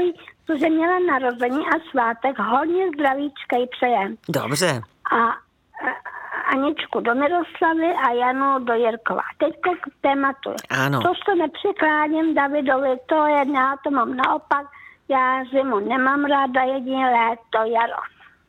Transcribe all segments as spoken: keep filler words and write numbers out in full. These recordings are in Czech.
který že měla narození a svátek, hodně zdravíčka jí přejem. Dobře. A Aničku do Miroslavy a Janu do Jirkova. Teďko k tématu. Ano. To se nepřikláním Davidovi, to je, já to mám naopak, já zimu nemám ráda, jedině léto, jaro.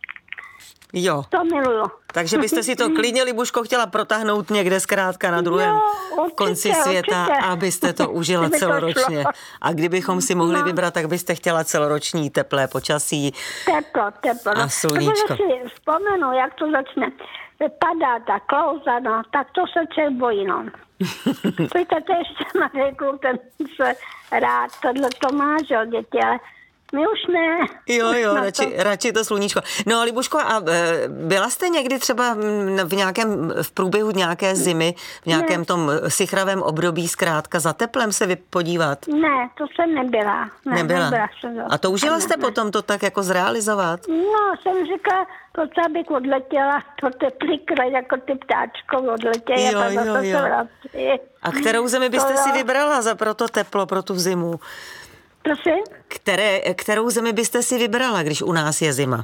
Jo. To miluju. Takže byste si to klidně, Libuško, chtěla protáhnout někde zkrátka na druhém jo, určitě, konci světa, určitě. abyste to užila Kdyby to celoročně. šlo. A kdybychom si mohli no. vybrat, tak byste chtěla celoroční teplé počasí. Teplo, teplo. A sluníčko. Protože si vzpomenu, jak to začne padat a klouzat, no, tak to se člověk bojí, no. Víte, to ještě mladý kluk, ten se rád tohle to má, že jo, děti, ale my už ne. Jo, jo, No radši, to... radši to sluníčko. No, Libuško, a e, byla jste někdy třeba v nějakém, v průběhu nějaké zimy, v nějakém ne. tom sichravém období zkrátka za teplem se vy podívat? Ne, to jsem nebyla. Ne, nebyla. nebyla jsem to. A toužila ne, jste ne. potom to tak jako zrealizovat? No, jsem říkala, to co bych odletěla, to teplý kraj, jako ty ptáčkou odletěla. Jo, a jo, jo. A kterou zemi byste si vybrala za pro to teplo, pro tu zimu? Prosím? Které, kterou zemi byste si vybrala, když u nás je zima?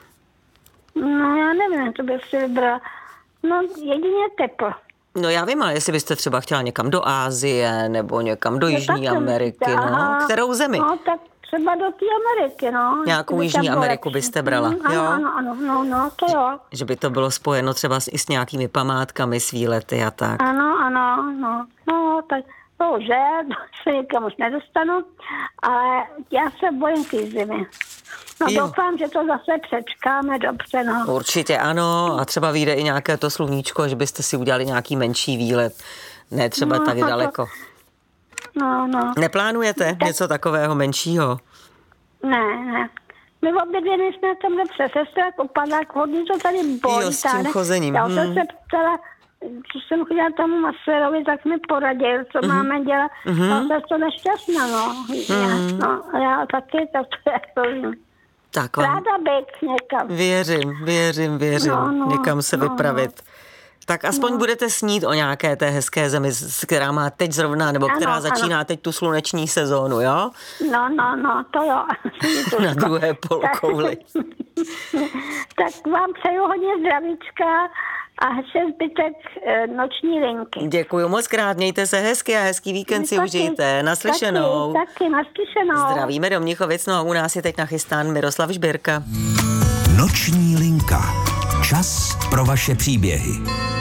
No, já nevím, to bych si vybrala. No, jedině teplo. No já vím, ale jestli byste třeba chtěla někam do Asie nebo někam do No, Jižní tak Ameriky, jsem, no. aha. Kterou zemi? No, tak třeba do té Ameriky, no. Nějakou Kdyby Jižní tam bylo Ameriku lepší. byste brala, Mm, ano, jo? ano, ano, no, no, to jo. Že by to bylo spojeno třeba s, i s nějakými památkami, s výlety a tak. Ano, ano, no, no, tak bohužel, se nikam už nedostanu, ale já se bojím té zimy. No Jo. doufám, že to zase přečkáme dobře, no. Určitě ano, a třeba vyjde i nějaké to sluníčko, že byste si udělali nějaký menší výlet, ne třeba No, tak to- daleko. No, no, Neplánujete něco takového menšího? ne, ne. My obě dvě nejsme na tomhle přes sestra, upadla, hodně to tady bolí. Jo, s tím tady. chozením, Já jsem hm. se ptala, co jsem chodila tomu masérovi, tak mi poradil, co mm-hmm. máme dělat. Mm-hmm. A jsem to nešťastná, no. Mm-hmm. Já, no. Já taky, tak to je to. Tak vám Ráda být někam. věřím, věřím, věřím, No, no, někam se no, vypravit. Tak aspoň no. budete snít o nějaké té hezké zemi, která má teď zrovna, nebo Ano, která ano. začíná teď tu sluneční sezónu, jo? No, no, no, to jo. Na druhé polokouli. Tak vám přeju hodně zdravíčka a hezký zbytek e, noční linky. Děkuju moc krát, mějte se hezky a hezký víkend si Taky, užijte. Naslyšenou. Taky, taky, naslyšenou. Zdravíme do Mnichovic, no a u nás je teď nachystán Miroslav Žbírka. Noční linka. Čas pro vaše příběhy.